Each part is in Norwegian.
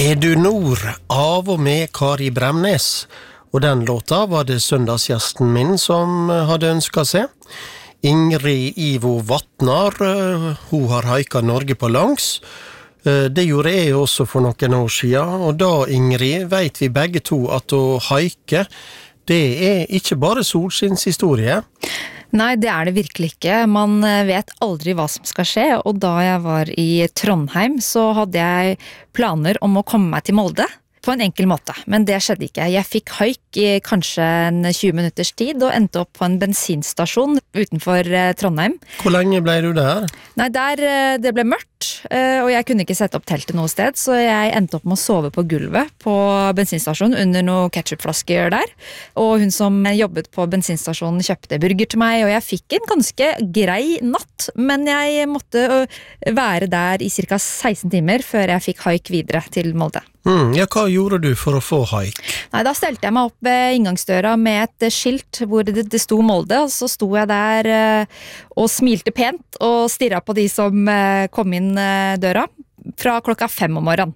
Du nord av og med Kari Bremnes, og den låta var det søndagsgjesten min som hadde ønsket seg. Ingrid Ivo Vatnar, hun har haiket Norge på langs. Det gjorde jeg også for noen år siden, og da, Ingrid, vet vi begge to at å haike, det ikke bare solskinnshistorie. Nei, det det virkelig ikke. Man vet aldri hva som skal skje, og da jeg var i Trondheim, så hadde jeg planer om å komme meg til Molde på en enkel måte, men det skjedde ikke. Jeg fikk haik i kanskje 20 minutters tid, og endte opp på en bensinstasjon utenfor Trondheim. Hvor lenge ble du der? Nei, det ble mørkt, og jeg kunne ikke sette opp teltet noe sted, så jeg endte opp med å sove på gulvet på bensinstasjonen under noen ketchupflasker der. Og hun som jobbet på bensinstasjonen kjøpte burger til meg, og jeg fikk en ganske grei natt, men jeg måtte være der i cirka 16 timer før jeg fikk haik videre til Molde. Ja, hva gjorde du for å få haik? Nei, da stelte jeg meg opp ved inngangsdøra med et skilt hvor det sto Molde, og så sto jeg der og smilte pent og stirret på de som kom inn døra fra 5:00 om morgenen.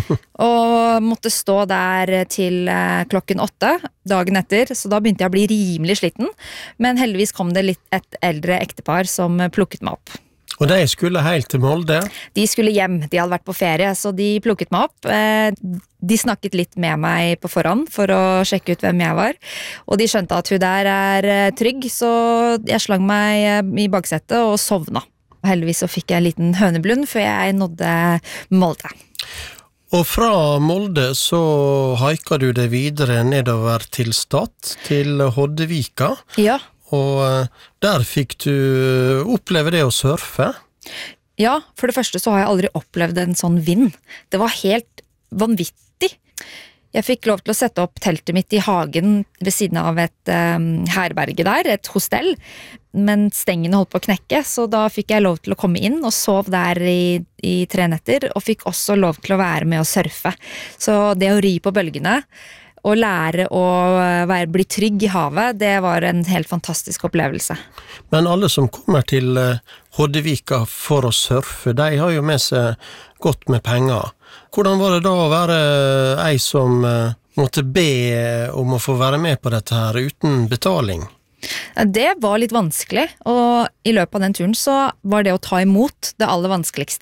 Og måtte stå der til 8:00 dagen etter, så da begynte jeg å bli rimelig sliten, men heldigvis kom det et eldre ektepar som plukket meg opp. Og de skulle helt til Molde? De skulle hjem, de hadde vært på ferie, så de plukket meg opp. De snakket litt med meg på forhånd for å sjekke ut hvem jeg var, og de skjønte at hun der trygg, så jeg slang meg i baksetet og sovna. Heldigvis så fikk jeg en liten høneblund før jeg nådde Molde. Og fra Molde så haiket du det videre nedover til Stad, til Hoddevika. Ja. Og der fikk du oppleve det å surfe? Ja, for det første så har jeg aldri opplevd en sånn vind. Det var helt vanvittig. Jeg fikk lov til å sette opp teltet mitt i hagen ved siden av et herberge der, et hostell, men stengene holdt på å knekke, så da fikk jeg lov til å komme inn og sov der i 3 netter, og fikk også lov til å være med å surfe. Så det å ri på bølgene, og lære å bli trygg i havet, det var en helt fantastisk opplevelse. Men alle som kommer til Hoddevika for å surfe, de har jo med seg godt med penger. Hvordan var det da å være ei som måtte be om å få være med på dette her uten betaling? Det var litt vanskelig, og i løpet av den turen så var det å ta imot det aller vanskeligste.